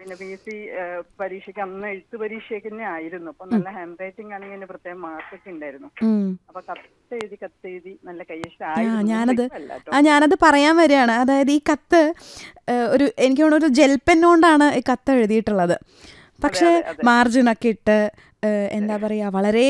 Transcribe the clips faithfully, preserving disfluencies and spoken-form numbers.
പിന്നെ P S C പരീക്ഷയ്ക്ക് അന്ന് എഴുത്ത് പരീക്ഷയ്ക്ക് തന്നെ ആയിരുന്നു. അപ്പൊ നല്ല ഹാൻഡ് റൈറ്റിംഗ് ആണെങ്കിൽ എന്റെ പ്രത്യേക മാർക്കൊക്കെ ഉണ്ടായിരുന്നു. ഉം. അപ്പൊ കത്തെഴുതി കത്തെഴുതി നല്ല ആ കയ്യക്ഷരായിരുന്നു. ഞാനത് ഇപ്പൊ അല്ല കേട്ടോ. ആ ഞാനത് പറയാൻ വരികയാണ്. അതായത് ഈ കത്ത് ഏഹ്, ഒരു എനിക്ക് തോന്നുന്നു ഒരു ജെൽ പെന്നുകൊണ്ടാണ് ഈ കത്ത് എഴുതിയിട്ടുള്ളത്. അതെ പക്ഷേ അതെ അതെ മാർജിനൊക്കെ ഇട്ട് ഏഹ്, എന്താ പറയുക, വളരെ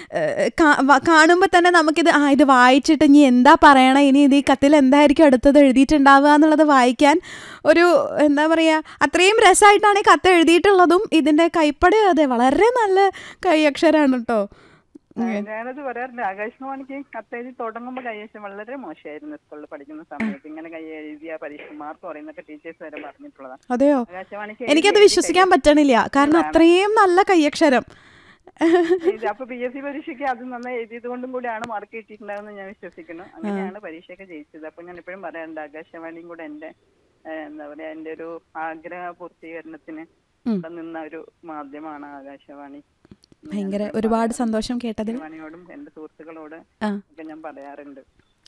കാണുമ്പോൾ തന്നെ നമുക്കിത് ആ ഇത് വായിച്ചിട്ട് ഇനി എന്താ പറയണേ, ഇനി ഇത് ഈ കത്തിൽ എന്തായിരിക്കും അടുത്തത് എഴുതിയിട്ടുണ്ടാവുക എന്നുള്ളത് വായിക്കാൻ ഒരു എന്താ പറയുക, അത്രയും രസമായിട്ടാണ് ഈ കത്ത് എഴുതിയിട്ടുള്ളതും. ഇതിൻ്റെ കൈപ്പട അതെ വളരെ നല്ല കൈയക്ഷരാണ് കേട്ടോ. ആ, ഞാനത് പറയാറുണ്ട്. ആകാശവാണിക്ക് കത്തെഴുതി തുടങ്ങുമ്പോൾ കയ്യക്ഷരം വളരെ മോശമായിരുന്നു സ്കൂളിൽ പഠിക്കുന്ന സമയത്ത്. ഇങ്ങനെ കൈ എഴുതിയ പരീക്ഷ മാർക്ക് പറയുന്നൊക്കെ ടീച്ചേഴ്സ് വരെ പറഞ്ഞിട്ടുള്ളതാണ്. അതെയോ? ആകാശവാണിക്ക് എഴുതി എനിക്കത് എഴുതി വിശ്വസിക്കാൻ പറ്റണില്ല. കാരണം കയ്യക്ഷരമാണ്. അത്രയും നല്ല കൈയക്ഷരം. ഇത് അപ്പൊ പി എസ് സി പരീക്ഷയ്ക്ക് അത് നന്നായി എഴുതിയത് കൊണ്ടും കൂടിയാണ് മാർക്ക് കിട്ടിയിട്ടുണ്ടാവുമെന്ന് ഞാൻ വിശ്വസിക്കുന്നു. ആ, അങ്ങനെയാണ് പരീക്ഷയൊക്കെ ജയിച്ചത്. അപ്പൊ ഞാൻ എപ്പോഴും പറയാറുണ്ട്, ആകാശവാണിയും കൂടെ എന്റെ ഏഹ്, എന്താ പറയാ, എന്റെ ഒരു ആഗ്രഹ പൂർത്തീകരണത്തിന് ഉം. ഇവിടെ നിന്ന ഒരു മാധ്യമമാണ് ആകാശവാണി. എന്ന് ഞാൻ ഭയങ്കര എപ്പോഴും ഒരുപാട് പറയാറുണ്ട്. സന്തോഷം കേട്ടതിൽ. ആകാശവാണിയോടും എന്റെ സുഹൃത്തുക്കളോട് ആ ഒക്കെ ഞാൻ പറയാറുണ്ട്.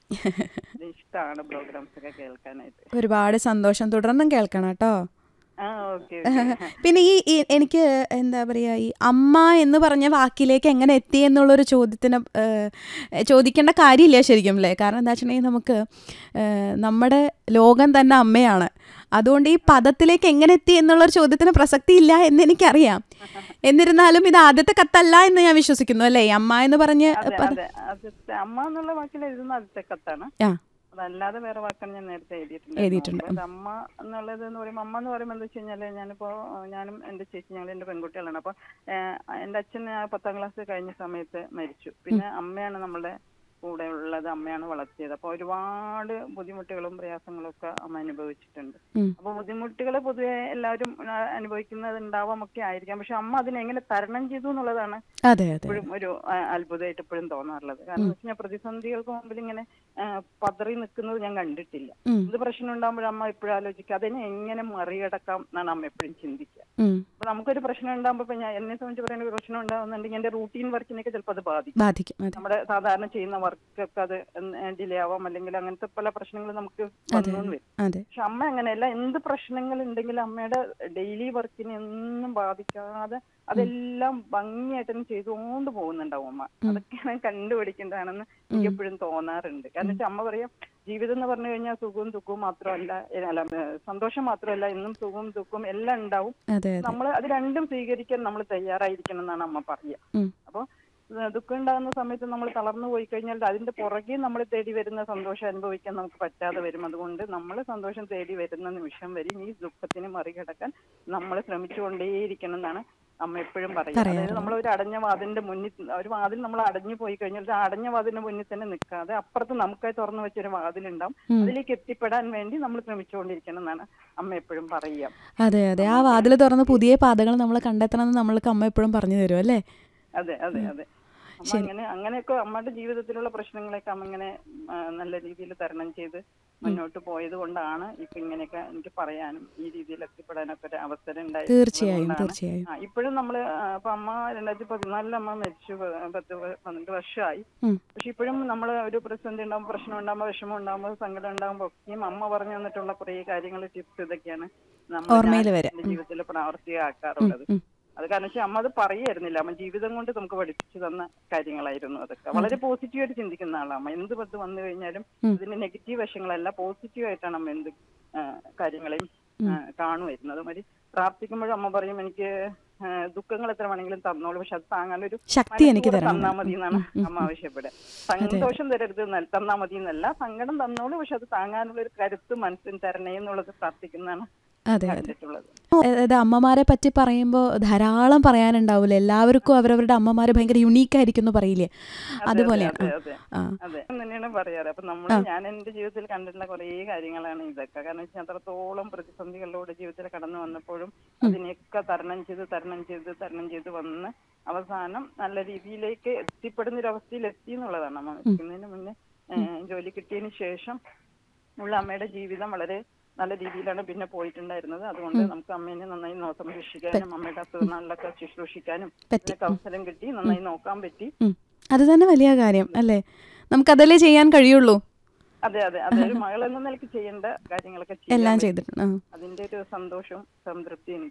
ഇത് ഇഷ്ടമാണ് പ്രോഗ്രാംസ് ഒക്കെ കേൾക്കാനായിട്ട്. ഒരുപാട് സന്തോഷം. തുടർന്നും കേൾക്കണം കേട്ടോ. ആ, ഓക്കെ ഓക്കെ. പിന്നെ ഈ ഈ- എനിക്ക് എന്താ പറയുക, ഈ അമ്മ എന്ന് പറഞ്ഞ വാക്കിലേക്ക് എങ്ങനെ എത്തി എന്നുള്ളൊരു ചോദ്യത്തിന് ഏഹ്, ചോദിക്കേണ്ട കാര്യമില്ല ശരിക്കും അല്ലേ. കാരണം എന്താ വെച്ചിട്ടുണ്ടെങ്കിൽ നമുക്ക് ഏഹ്, നമ്മുടെ ലോകം തന്നെ അമ്മയാണ്. അതുകൊണ്ട് ഈ പദത്തിലേക്ക് എങ്ങനെ എത്തി എന്നുള്ളൊരു ചോദ്യത്തിന് പ്രസക്തി ഇല്ല എന്ന് എനിക്കറിയാം. എന്നിരുന്നാലും ഇത് ആദ്യത്തെ കത്തല്ല എന്ന് ഞാൻ വിശ്വസിക്കുന്നു അല്ലേ. ഈ അമ്മ എന്ന് പറഞ്ഞ് അതെ പദ അതെ ആദ്യത്തെ അമ്മ എന്നുള്ള വാക്കിൽ എഴുതുന്ന ആദ്യത്തെ കത്താണ്. ആ അതല്ലാതെ വേറെ വാക്കാണ് ഞാൻ നേരത്തെ എഴുതിയിട്ടുണ്ടായിരുന്നു. എഴുതിയിട്ടുണ്ട്. അപ്പൊ ഇത് അമ്മ എന്നുള്ളത് എന്ന് പറയുമ്പോൾ, അമ്മ എന്ന് പറയുമ്പോൾ എന്താ വെച്ച് കഴിഞ്ഞാല്, ഞാനിപ്പോ ഏഹ്, ഞാനും എന്റെ ചേച്ചി ഞങ്ങൾ എന്റെ പെൺകുട്ടികളാണ്. അപ്പൊ ഏഹ്, എന്റെ അച്ഛൻ ആ പത്താം ക്ലാസ് കഴിഞ്ഞ സമയത്ത് മരിച്ചു. പിന്നെ അമ്മയാണ് നമ്മളുടെ കൂടെ ഉള്ളത്, അമ്മയാണ് വളർത്തിയത്. അപ്പൊ ഒരുപാട് ബുദ്ധിമുട്ടുകളും പ്രയാസങ്ങളും ഒക്കെ അമ്മ അനുഭവിച്ചിട്ടുണ്ട്. ഉം. അപ്പൊ ബുദ്ധിമുട്ടുകൾ പൊതുവെ എല്ലാവരും ആ, അനുഭവിക്കുന്നത് ഉണ്ടാവാം ഒക്കെ ആയിരിക്കാം. പക്ഷെ അമ്മ അതിനെ എങ്ങനെ തരണം ചെയ്തു എന്നുള്ളതാണ് അതെ അതെ ഇപ്പോഴും ഒരു ആ, അത്ഭുതമായിട്ട് ഇപ്പോഴും തോന്നാറുള്ളത്. കാരണം ഉം. എന്ന് വെച്ചാൽ പ്രതിസന്ധികൾക്ക് മുമ്പിൽ ഇങ്ങനെ ആ, പതറി നിൽക്കുന്നത് ഞാൻ കണ്ടിട്ടില്ല. ഉം. എന്ത് പ്രശ്നം ഉണ്ടാകുമ്പോഴും അമ്മ എപ്പോഴും ആലോചിക്കുക അതിനെ എങ്ങനെ മറികടക്കാം എന്നാണ് അമ്മ എപ്പോഴും ചിന്തിക്കുക. ഉം. അപ്പൊ നമുക്കൊരു പ്രശ്നം ഉണ്ടാകുമ്പോൾ, ഇപ്പൊ ഞാൻ എന്നെ സംബന്ധിച്ച് പറയുന്ന ഒരു പ്രശ്നം ഉണ്ടാകുന്നുണ്ടെങ്കിൽ എന്റെ റൂട്ടീൻ വർക്കിനൊക്കെ ചിലപ്പോൾ അത് ബാധിക്കും. ബാധിക്കും. അതെ നമ്മുടെ സാധാരണ ചെയ്യുന്ന വർക്കൊക്കെ അത് ഡിലേ ആവാം, അല്ലെങ്കിൽ അങ്ങനത്തെ പല പ്രശ്നങ്ങളും നമുക്ക് അതെ വന്നു വരും. അതെ പക്ഷെ അമ്മ അങ്ങനെയല്ല. എന്ത് പ്രശ്നങ്ങൾ ഉണ്ടെങ്കിലും അമ്മയുടെ ഡെയിലി വർക്കിനെ ഒന്നും ബാധിക്കാതെ അതെല്ലാം ഭംഗിയായിട്ട് തന്നെ ചെയ്തുകൊണ്ട് പോകുന്നുണ്ടാവും അമ്മ. അതൊക്കെയാണ് കണ്ടുപിടിക്കേണ്ടതാണെന്ന് എനിക്ക് എപ്പോഴും തോന്നാറുണ്ട്. കാരണം വെച്ചാൽ അമ്മ പറയാം, ജീവിതം എന്ന് പറഞ്ഞു കഴിഞ്ഞാൽ സുഖവും ദുഃഖവും മാത്രമല്ല, ഏ, അല്ല ഏ, സന്തോഷം മാത്രമല്ല, എന്നും സുഖവും ദുഃഖവും എല്ലാം ഉണ്ടാവും. അതെ അതെ നമ്മൾ അത് രണ്ടും സ്വീകരിക്കാൻ നമ്മൾ തയ്യാറായിരിക്കണം എന്നാണ് അമ്മ പറയുക. ഉം. അപ്പോൾ ദുഃഖം ഉണ്ടാകുന്ന സമയത്ത് നമ്മൾ തളർന്നു പോയി കഴിഞ്ഞാൽ അതിന്റെ പുറകെ നമ്മൾ തേടി വരുന്ന സന്തോഷം അനുഭവിക്കാൻ നമുക്ക് പറ്റാതെ വരും. അതുകൊണ്ട് നമ്മൾ സന്തോഷം തേടി വരുന്ന നിമിഷം വരെ ഈ ദുഃഖത്തിന് മറികടക്കാൻ നമ്മൾ ശ്രമിച്ചുകൊണ്ടേയിരിക്കണം എന്നാണ് അമ്മ എപ്പോഴും പറയുക. അതായത് പറയാറുള്ളത്. നമ്മൾ ഒരു അടഞ്ഞ വാതിലിന്റെ മുന്നിൽ, ഒരു വാതിൽ നമ്മൾ അടഞ്ഞു പോയി കഴിഞ്ഞാൽ ആ അടഞ്ഞ വാതിലിന്റെ മുന്നിൽ തന്നെ നിൽക്കാതെ അപ്പുറത്ത് നമുക്കായി തുറന്നു വെച്ചൊരു വാതിലുണ്ടാവും, ഉം. അതിലേക്ക് എത്തിപ്പെടാൻ വേണ്ടി നമ്മൾ ശ്രമിച്ചുകൊണ്ടിരിക്കണം എന്നാണ് അമ്മ എപ്പോഴും പറയുക. അതെ അതെ ആ അമ്മ എപ്പോഴും വാതിൽ തുറന്ന് പുതിയ പാതകൾ നമ്മൾ കണ്ടെത്തണമെന്ന് നമ്മൾക്ക് അമ്മ എപ്പോഴും പറഞ്ഞു തരും അല്ലേ. അതെ അതെ അതെ അമ്മ ശരി. അങ്ങനെ അങ്ങനെയൊക്കെ അമ്മയുടെ ജീവിതത്തിലുള്ള പ്രശ്നങ്ങളൊക്കെ അമ്മ ഇങ്ങനെ ആ, നല്ല രീതിയിൽ തരണം ചെയ്ത് മുന്നോട്ട് പോയത് കൊണ്ടാണ് ഇപ്പൊ ഇങ്ങനെയൊക്കെ എനിക്ക് പറയാനും ഈ രീതിയിൽ എത്തിപ്പെടാനൊക്കെ ഒരു അവസരം ഉണ്ടായിട്ടുള്ളത് തീർച്ചയായും കൊണ്ടാണ്. തീർച്ചയായും. ആ ഇപ്പോഴും നമ്മള് ആ, ഇപ്പൊ അമ്മ രണ്ടായിരത്തി പതിനാലിൽ അമ്മ മരിച്ചു, പ- പത്ത് പ- പന്ത്രണ്ട് വർഷമായി. ഉം. പക്ഷെ ഇപ്പോഴും നമ്മൾ ഒരു പ്രതിസന്ധി ഉണ്ടാകുമ്പോൾ, പ്രശ്നം ഉണ്ടാകുമ്പോൾ, വിഷമം ഉണ്ടാകുമ്പോൾ, സങ്കടം ഉണ്ടാകുമ്പോൾ ഒക്കെയും അമ്മ പറഞ്ഞു തന്നിട്ടുള്ള കുറേ കാര്യങ്ങൾ, ടിപ്സ്, ഇതൊക്കെയാണ് നമ്മൾ ഞാൻ ഓർമ്മയിൽ വരാം. എന്റെ ജീവിതത്തിൽ ഉം. പ്രാവർത്തികമാക്കാറുള്ളത്. ഉം. അത് കാരണം വെച്ചാൽ അമ്മ അത് പറയായിരുന്നില്ല, അമ്മ ജീവിതം കൊണ്ട് നമുക്ക് പഠിപ്പിച്ചു തന്ന കാര്യങ്ങളായിരുന്നു അതൊക്കെ. വളരെ പോസിറ്റീവായിട്ട് ചിന്തിക്കുന്ന ആളാണ് അമ്മ. എന്ത് പത്ത് വന്നു കഴിഞ്ഞാലും ഉം. ഇതിന്റെ നെഗറ്റീവ് വശങ്ങളല്ല, പോസിറ്റീവായിട്ടാണ് അമ്മ എന്ത് ആ, കാര്യങ്ങളെയും ആ, കാണുമായിരുന്നു. അതുമാതിരി പ്രാർത്ഥിക്കുമ്പോഴും അമ്മ പറയും, എനിക്ക് ആ, ദുഃഖങ്ങൾ എത്ര വേണമെങ്കിലും തന്നോളൂ, പക്ഷെ അത് താങ്ങാനൊരു ശക്തി എനിക്ക് മനസ്സുകൂടെ തരണം. തന്നാ മതി എന്നാണ് ഉം. ഉം. അമ്മ ഉം. ആവശ്യപ്പെടുക. അതെ അതെ സന്തോഷം തരരുത് എന്നല്ല, തന്നാ മതി എന്നല്ല, സങ്കടം തന്നോളൂ, പക്ഷെ അത് താങ്ങാനുള്ള ഒരു കരുത്ത് മനസ്സിന് തരണേ എന്നുള്ളത് പ്രാർത്ഥിക്കുന്നതാണ് അതെ അതെ കണ്ടിട്ടുള്ളത്. അതായത് അമ്മമാരെ പറ്റി പറയുമ്പോൾ ധാരാളം പറയാനുണ്ടാവില്ലേ. എല്ലാവർക്കും അവരവരുടെ അമ്മമാർ ഭയങ്കര യുണീക്ക് ആയിരിക്കും എന്ന് പറയില്ലേ, അതെ അതെ അതുപോലെയാണ്. അതെ ആ അതെ ആ അതെ തന്നെയാണ് പറയാറ്. അപ്പൊ നമ്മൾ ആ ഞാൻ എന്റെ ജീവിതത്തിൽ കണ്ടിട്ടുള്ള കുറേ കാര്യങ്ങളാണ് ഇതൊക്കെ. കാരണം വെച്ചാൽ അത്രത്തോളം പ്രതിസന്ധികളിലൂടെ ജീവിതത്തിൽ കടന്നു വന്നപ്പോഴും ഉം. അതിനെയൊക്കെ തരണം ചെയ്ത് തരണം ചെയ്ത് തരണം ചെയ്ത് വന്ന് അവസാനം നല്ല രീതിയിലേക്ക് എത്തിപ്പെടുന്ന ഒരു അവസ്ഥയിൽ എത്തി എന്നുള്ളതാണ്. അമ്മ ഉം. മരിക്കുന്നതിന് മുന്നേ ഏഹ്, ജോലി കിട്ടിയതിന് ശേഷം ഉള്ള അമ്മയുടെ ജീവിതം വളരെ നല്ല രീതിയിലാണ് പിന്നെ പോയിട്ടുണ്ടായിരുന്നത്. അതുകൊണ്ട് ഉം. നമുക്ക് അമ്മേനെ നന്നായി നോ- പെ- സംരക്ഷിക്കാനും അമ്മയുടെ അസുഖങ്ങളിലൊക്കെ ശുശ്രൂഷിക്കാനും പറ്റി. ഇതിനൊക്കെ ഉം. അവസരം കിട്ടി, ഉം. നന്നായി നോക്കാൻ പറ്റി. ഉം. അത് തന്നെ വലിയ കാര്യം അല്ലേ. നമുക്കതല്ലേ ചെയ്യാൻ കഴിയുള്ളൂ. അതെ അതെ അതെ ഒരു മകൾ എന്ന നിലയ്ക്ക് ചെയ്യേണ്ട കാര്യങ്ങളൊക്കെ ചെയ്യാൻ എല്ലാം പറ്റി. ചെയ്തിട്ടുണ്ട്. ആ അതിന്റെ ഒരു സന്തോഷവും സംതൃപ്തിയും